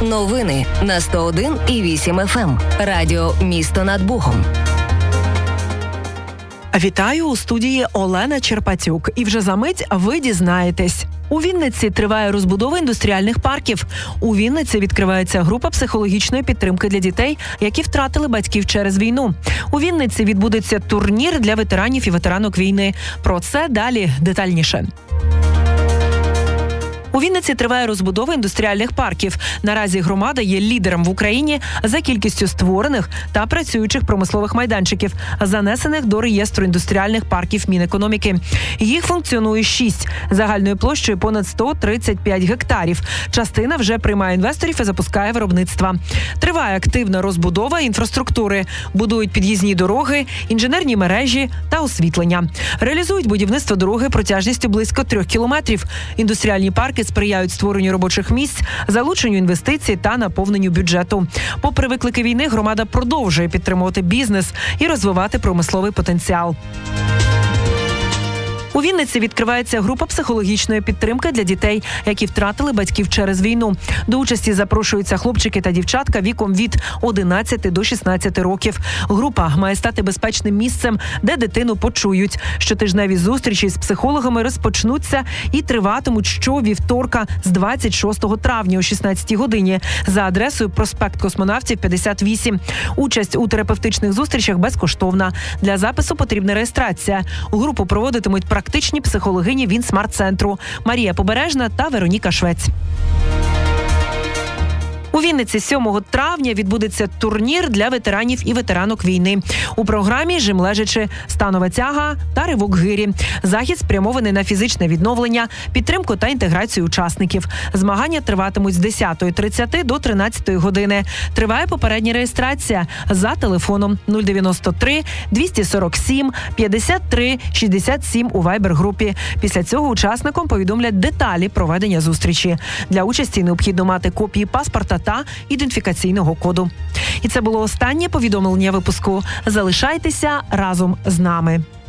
Новини на 101,8 FM. Радіо «Місто над Богом». Вітаю, у студії Олена Черпатюк. І вже за мить ви дізнаєтесь. У Вінниці триває розбудова індустріальних парків. У Вінниці відкривається група психологічної підтримки для дітей, які втратили батьків через війну. У Вінниці відбудеться турнір для ветеранів і ветеранок війни. Про це далі детальніше. У Вінниці триває розбудова індустріальних парків. Наразі громада є лідером в Україні за кількістю створених та працюючих промислових майданчиків, занесених до реєстру індустріальних парків Мінекономіки. Їх функціонує 6, загальною площею понад 135 гектарів. Частина вже приймає інвесторів і запускає виробництва. Триває активна розбудова інфраструктури. Будують під'їзні дороги, інженерні мережі та освітлення. Реалізують будівництво дороги протяжністю близько 3 кілометрів. Індустріальні парки сприяють створенню робочих місць, залученню інвестицій та наповненню бюджету. Попри виклики війни, громада продовжує підтримувати бізнес і розвивати промисловий потенціал. У Вінниці відкривається група психологічної підтримки для дітей, які втратили батьків через війну. До участі запрошуються хлопчики та дівчатка віком від 11 до 16 років. Група має стати безпечним місцем, де дитину почують. Щотижневі зустрічі з психологами розпочнуться і триватимуть щовівторка з 26 травня о 16 годині за адресою проспект Космонавтів, 58. Участь у терапевтичних зустрічах безкоштовна. Для запису потрібна реєстрація. Групу проводитимуть практичні психологині Вінсмарт-центру Марія Побережна та Вероніка Швець. У Вінниці 7 травня відбудеться турнір для ветеранів і ветеранок війни. У програмі жим лежачи, станова тяга та ривок гирі. Захід спрямований на фізичне відновлення, підтримку та інтеграцію учасників. Змагання триватимуть з 10:30 до 13 години. Триває попередня реєстрація за телефоном 093 247 53 67 у Viber-групі. Після цього учасникам повідомлять деталі проведення зустрічі. Для участі необхідно мати копії паспорта та ідентифікаційного коду. І це було останнє повідомлення випуску. Залишайтеся разом з нами.